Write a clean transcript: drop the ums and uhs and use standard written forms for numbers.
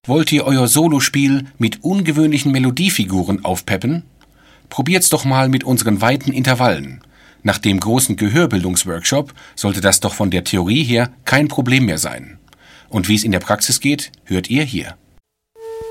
Wollt ihr euer Solospiel mit ungewöhnlichen Melodiefiguren aufpeppen? Probiert's doch mal mit unseren weiten Intervallen. Nach dem großen Gehörbildungsworkshop sollte das doch von der Theorie her kein Problem mehr sein. Und wie es in der Praxis geht, hört ihr hier.